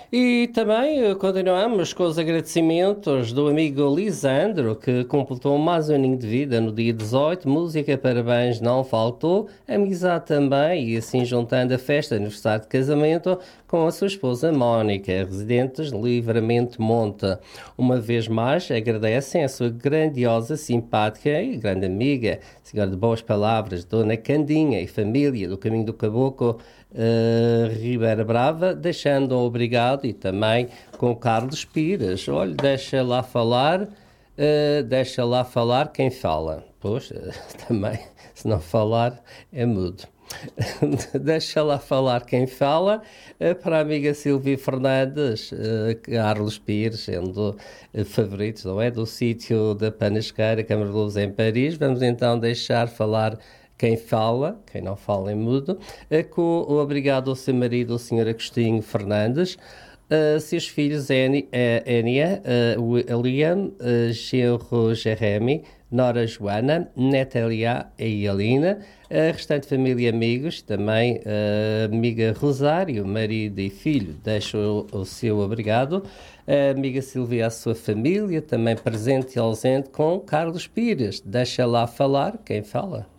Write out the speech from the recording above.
E também continuamos com os agradecimentos do amigo Lisandro, que completou mais um aninho de vida no dia 18. Música, parabéns, não faltou. Amizade também, e assim juntando a festa de aniversário de casamento com a sua esposa Mónica, residentes de Livramento Monte. Uma vez mais, agradecem a sua grandiosa, simpática e grande amiga, senhora de boas palavras, Dona Candinha e família do Caminho do Caboclo, Ribeira Brava, deixando um obrigado e também com o Carlos Pires. Olha, deixa lá falar quem fala. Poxa, também, se não falar, é mudo. Deixa lá falar quem fala, para a amiga Silvia Fernandes, Carlos Pires, sendo favoritos, não é? Do sítio da Panasqueira, Câmara de Luz em Paris. Vamos então deixar falar quem fala, quem não fala em mudo, com o obrigado ao seu marido, o Sr. Agostinho Fernandes, seus filhos Enia, Liam, genro Jeremy, Nora Joana, neta Elia e Alina, a restante família e amigos, também a amiga Rosário, marido e filho, deixo o seu obrigado, a amiga Silvia, a sua família, também presente e ausente, com Carlos Pires, deixa lá falar quem fala.